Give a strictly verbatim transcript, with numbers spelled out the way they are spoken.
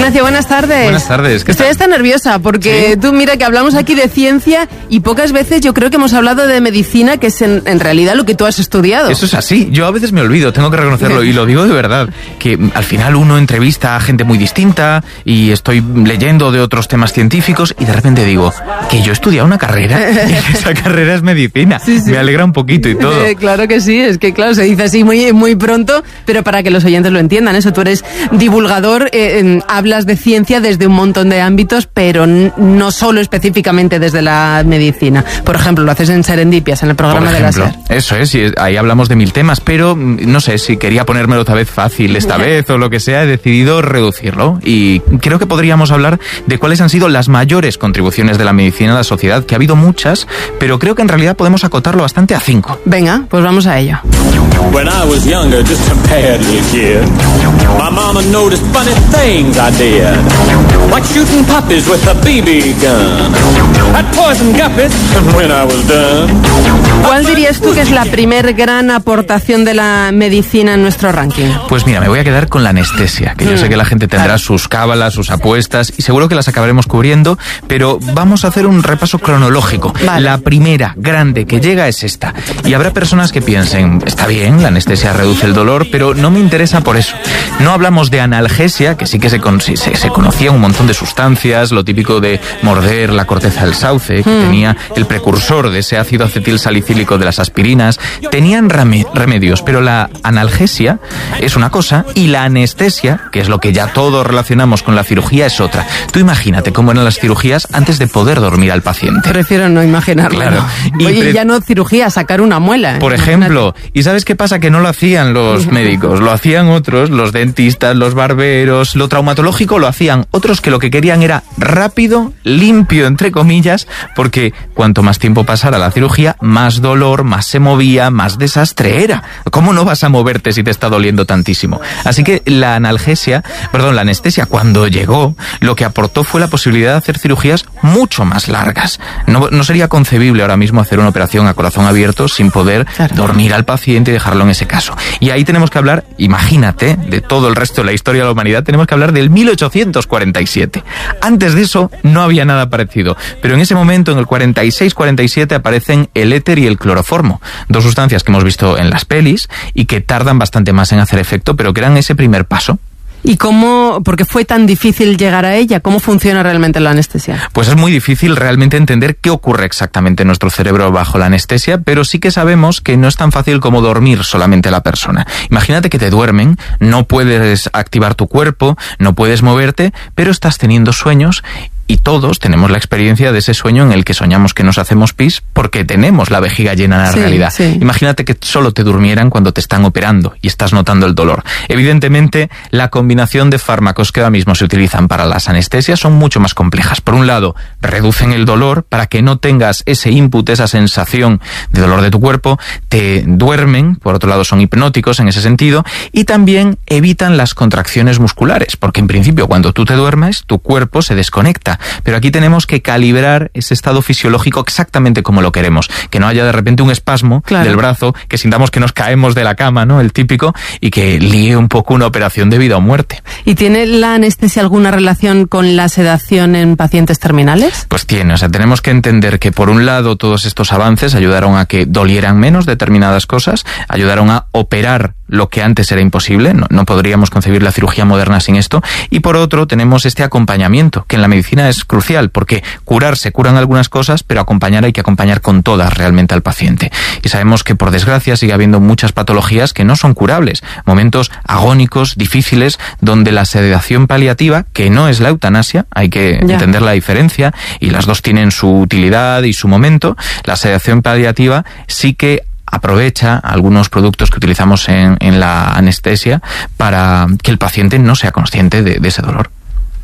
Ignacio, buenas tardes. Buenas tardes. ¿Qué Estoy tal? hasta nerviosa porque ¿Sí? tú mira que hablamos aquí de ciencia y pocas veces yo creo que hemos hablado de medicina, que es en, en realidad lo que tú has estudiado. Eso es así. Yo a veces me olvido, tengo que reconocerlo y lo digo de verdad, que al final uno entrevista a gente muy distinta y estoy leyendo de otros temas científicos y de repente digo que yo he estudiado una carrera y que esa carrera es medicina. Sí, sí. Me alegra un poquito y todo. Eh, claro que sí, es que claro, se dice así muy, muy pronto, pero para que los oyentes lo entiendan, eso, tú eres divulgador, eh, eh, hablas de ciencia desde un montón de ámbitos, pero n- no solo específicamente desde la medicina. Por ejemplo, lo haces en Serendipias, en el programa Por de la ejemplo, SER. eso es, y ahí hablamos de mil temas, pero no sé si quería ponérmelo otra vez fácil esta vez o lo que sea, he decidido reducirlo y creo que podríamos hablar de cuáles han sido las mayores contribuciones de la medicina a la sociedad, que ha habido muchas, pero creo que en realidad podemos acotarlo bastante a cinco. Venga, pues vamos a ello. When I was younger, just a bad little kid, my mama noticed funny things I did, like shooting puppies with a B B gun. I'd poison guppies when I was done. ¿Cuál dirías tú que es la primer gran aportación de la medicina en nuestro ranking? Pues mira, me voy a quedar con la anestesia, que yo sé que la gente tendrá sus cábalas, sus apuestas, y seguro que las acabaremos cubriendo, pero vamos a hacer un repaso cronológico. Vale. La primera grande que llega es esta, y habrá personas que piensen, está bien, la anestesia reduce el dolor, pero no me interesa por eso. No hablamos de analgesia, que sí que se, con, se, se conocía un montón de sustancias, lo típico de morder la corteza del sauce, que Mm. tenía el precursor de ese ácido acetil salicílico de las aspirinas, tenían rame- remedios, pero la analgesia es una cosa y la anestesia, que es lo que ya todos relacionamos con la cirugía, es otra. Tú imagínate cómo eran las cirugías antes de poder dormir al paciente. Prefiero no imaginarlo. Claro. ¿no? Y Oye, pre- ya no cirugía, sacar una muela. Por Imagínate. ejemplo, ¿y sabes qué pasa? Que no lo hacían los médicos, lo hacían otros, los dentistas, los barberos, lo traumatológico lo hacían otros que lo que querían era rápido, limpio, entre comillas, porque cuanto más tiempo pasara la cirugía, más dolor, más se movía, más desastre era. ¿Cómo no vas a moverte si te está doliendo tantísimo? Así que la analgesia, perdón, la anestesia, cuando llegó, lo que aportó fue la posibilidad de hacer cirugías mucho más largas. No, no sería concebible ahora mismo hacer una operación a corazón abierto sin poder Claro. dormir al paciente y dejarlo en ese caso. Y ahí tenemos que hablar, imagínate, de todo el resto de la historia de la humanidad, tenemos que hablar del mil ochocientos cuarenta y siete. Antes de eso no había nada parecido, pero en ese momento, en el cuarenta y seis cuarenta y siete, aparecen el éter y el cloroformo, dos sustancias que hemos visto en las pelis y que tardan bastante más en hacer efecto, pero que eran ese primer paso. ¿Y cómo, por qué fue tan difícil llegar a ella? ¿Cómo funciona realmente la anestesia? Pues es muy difícil realmente entender qué ocurre exactamente en nuestro cerebro bajo la anestesia, pero sí que sabemos que no es tan fácil como dormir solamente a la persona. Imagínate que te duermen, no puedes activar tu cuerpo, no puedes moverte, pero estás teniendo sueños. Y todos tenemos la experiencia de ese sueño en el que soñamos que nos hacemos pis porque tenemos la vejiga llena en la Sí, realidad. sí. Imagínate que solo te durmieran cuando te están operando y estás notando el dolor. Evidentemente, la combinación de fármacos que ahora mismo se utilizan para las anestesias son mucho más complejas. Por un lado, reducen el dolor para que no tengas ese input, esa sensación de dolor de tu cuerpo, te duermen, por otro lado son hipnóticos en ese sentido, y también evitan las contracciones musculares, porque en principio cuando tú te duermes, tu cuerpo se desconecta. Pero aquí tenemos que calibrar ese estado fisiológico exactamente como lo queremos. Que no haya de repente un espasmo Claro. del brazo, que sintamos que nos caemos de la cama, ¿no? El típico, y que líe un poco una operación de vida o muerte. ¿Y tiene la anestesia alguna relación con la sedación en pacientes terminales? Pues tiene, o sea, tenemos que entender que por un lado todos estos avances ayudaron a que dolieran menos determinadas cosas, ayudaron a operar lo que antes era imposible, no, no podríamos concebir la cirugía moderna sin esto, y por otro tenemos este acompañamiento, que en la medicina es crucial, porque curar se curan algunas cosas, pero acompañar hay que acompañar con todas realmente al paciente. Y sabemos que por desgracia sigue habiendo muchas patologías que no son curables, momentos agónicos, difíciles, donde la sedación paliativa, que no es la eutanasia, hay que Ya. entender la diferencia, y las dos tienen su utilidad y su momento, la sedación paliativa sí que aprovecha algunos productos que utilizamos en, en la anestesia para que el paciente no sea consciente de, de ese dolor.